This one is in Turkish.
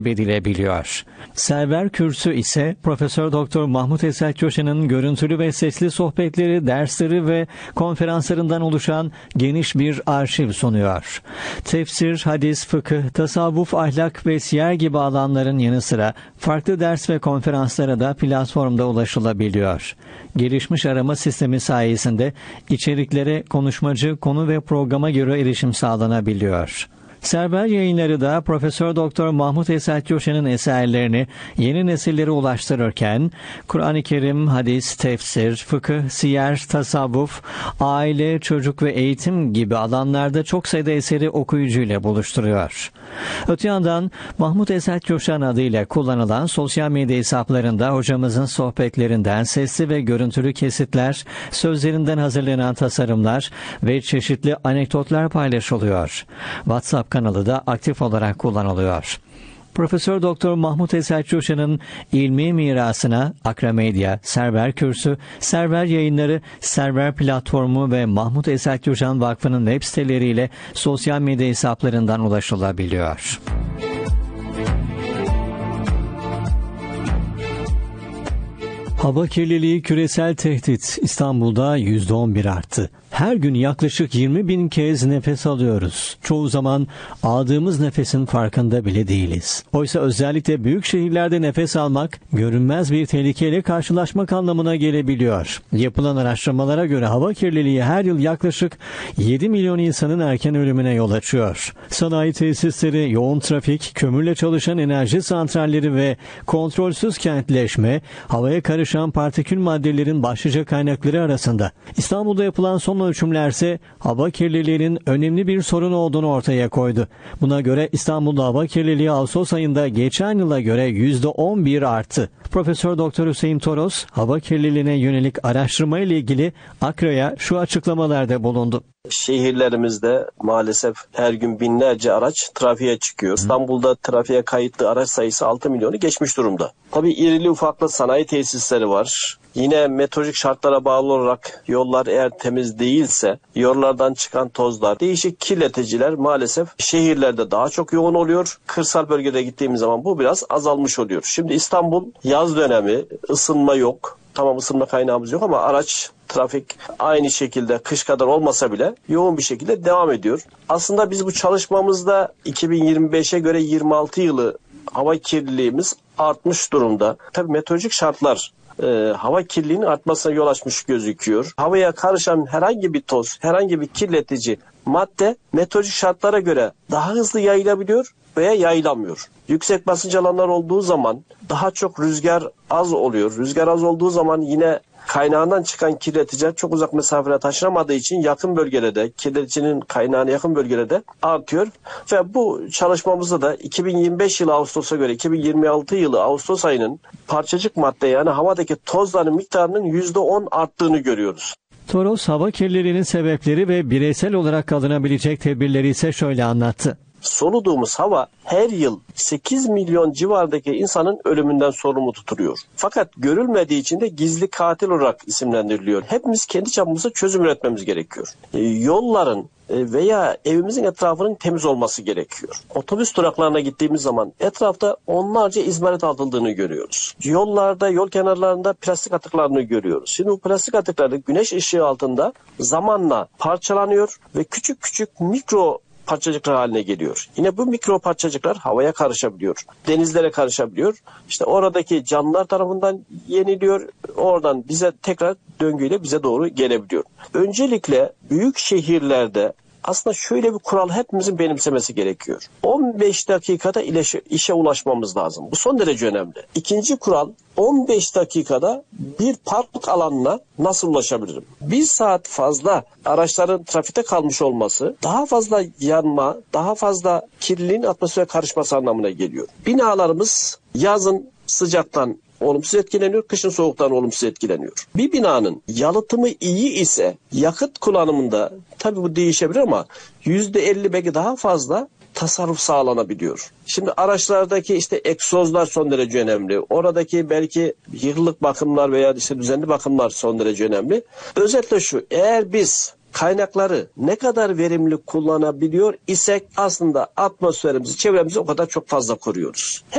edilebiliyor. Server Kürsü ise Profesör Doktor Mahmut Esat Köşe'nin görüntülü ve sesli sohbetleri, dersleri ve konferanslarından oluşan geniş bir arşiv sunuyor. Tefsir, hadis, fıkıh, tasavvuf, ahlak ve siyer gibi alanların yanı sıra farklı ders ve konferanslara da platformda ulaşılabiliyor. Gelişmiş arama sistemi sayesinde içeriklere konuşmacı, konu ve programa göre erişim sağlanabiliyor. Server Yayınları da Profesör Doktor Mahmut Esat Köşe'nin eserlerini yeni nesillere ulaştırırken Kur'an-ı Kerim, hadis, tefsir, fıkıh, siyer, tasavvuf, aile, çocuk ve eğitim gibi alanlarda çok sayıda eseri okuyucuyla buluşturuyor. Öte yandan Mahmut Esat Köşe adıyla kullanılan sosyal medya hesaplarında hocamızın sohbetlerinden sesli ve görüntülü kesitler, sözlerinden hazırlanan tasarımlar ve çeşitli anekdotlar paylaşılıyor. WhatsApp kanalı da aktif olarak kullanılıyor. Profesör Doktor Mahmut Esat Köşe'nin ilmi mirasına Akramedya, Server Kürsü, Server Yayınları, Server Platformu ve Mahmut Esat Köşe Vakfı'nın web siteleriyle sosyal medya hesaplarından ulaşılabiliyor. Hava kirliliği küresel tehdit. İstanbul'da %11 arttı. Her gün yaklaşık 20.000 kez nefes alıyoruz. Çoğu zaman aldığımız nefesin farkında bile değiliz. Oysa özellikle büyük şehirlerde nefes almak, görünmez bir tehlikeyle karşılaşmak anlamına gelebiliyor. Yapılan araştırmalara göre hava kirliliği her yıl yaklaşık 7 milyon insanın erken ölümüne yol açıyor. Sanayi tesisleri, yoğun trafik, kömürle çalışan enerji santralleri ve kontrolsüz kentleşme, havaya karışan partikül maddelerin başlıca kaynakları arasında. İstanbul'da yapılan son ölçümlerse hava kirliliğinin önemli bir sorun olduğunu ortaya koydu. Buna göre İstanbul'da hava kirliliği Ağustos ayında geçen yıla göre %11 arttı. Profesör Doktor Hüseyin Toros, hava kirliliğine yönelik araştırma ile ilgili AKRA'ya şu açıklamalarda bulundu. Şehirlerimizde maalesef her gün binlerce araç trafiğe çıkıyor. İstanbul'da trafiğe kayıtlı araç sayısı 6 milyonu geçmiş durumda. Tabii irili ufaklı sanayi tesisleri var. Yine meteorolojik şartlara bağlı olarak yollar eğer temiz değilse yollardan çıkan tozlar, değişik kirleticiler maalesef şehirlerde daha çok yoğun oluyor. Kırsal bölgede gittiğimiz zaman bu biraz azalmış oluyor. Şimdi İstanbul yaz dönemi, ısınma yok. Tamam, ısınma kaynağımız yok ama araç, trafik aynı şekilde kış kadar olmasa bile yoğun bir şekilde devam ediyor. Aslında biz bu çalışmamızda 2025'e göre 26 yılı hava kirliliğimiz artmış durumda. Tabii meteorolojik şartlar hava kirliliğinin artmasına yol açmış gözüküyor. Havaya karışan herhangi bir toz, herhangi bir kirletici madde meteorolojik şartlara göre daha hızlı yayılabiliyor veya yayılamıyor. Yüksek basınç alanlar olduğu zaman daha çok rüzgar az oluyor. Rüzgar az olduğu zaman yine kaynağından çıkan kirleticiler çok uzak mesafelere taşınamadığı için yakın bölgelerde, kirleticinin kaynağına yakın bölgelerde artıyor. Ve bu çalışmamızda da 2025 yılı Ağustos'a göre 2026 yılı Ağustos ayının parçacık madde yani havadaki tozların miktarının %10 arttığını görüyoruz. Toros, hava kirliliğinin sebepleri ve bireysel olarak alınabilecek tedbirleri ise şöyle anlattı. Soluduğumuz hava her yıl 8 milyon civarındaki insanın ölümünden sorumlu tutuluyor. Fakat görülmediği için de gizli katil olarak isimlendiriliyor. Hepimiz kendi çapımızda çözüm üretmemiz gerekiyor. Yolların veya evimizin etrafının temiz olması gerekiyor. Otobüs duraklarına gittiğimiz zaman etrafta onlarca izmarit atıldığını görüyoruz. Yollarda, yol kenarlarında plastik atıklarını görüyoruz. Şimdi bu plastik atıkları güneş ışığı altında zamanla parçalanıyor ve küçük küçük mikro parçacıklar haline geliyor. Yine bu mikro parçacıklar havaya karışabiliyor. Denizlere karışabiliyor. İşte oradaki canlılar tarafından yeniliyor. Oradan bize tekrar döngüyle bize doğru gelebiliyor. Öncelikle büyük şehirlerde aslında şöyle bir kural hepimizin benimsemesi gerekiyor. 15 dakikada işe ulaşmamız lazım. Bu son derece önemli. İkinci kural, 15 dakikada bir park alanına nasıl ulaşabilirim? 1 saat fazla araçların trafikte kalmış olması daha fazla yanma, daha fazla kirliliğin atmosfere karışması anlamına geliyor. Binalarımız yazın sıcaktan olumsuz etkileniyor, kışın soğuktan olumsuz etkileniyor. Bir binanın yalıtımı iyi ise yakıt kullanımında tabii bu değişebilir ama %50 belki daha fazla tasarruf sağlanabiliyor. Şimdi araçlardaki işte egzozlar son derece önemli. Oradaki belki yıllık bakımlar veya işte düzenli bakımlar son derece önemli. Özetle şu, eğer biz kaynakları ne kadar verimli kullanabiliyor isek aslında atmosferimizi, çevremizi o kadar çok fazla koruyoruz.